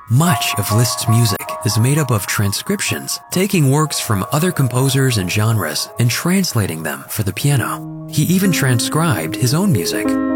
Much of Liszt's music is made up of transcriptions, taking works from other composers and genres and translating them for the piano. He even transcribed his own music.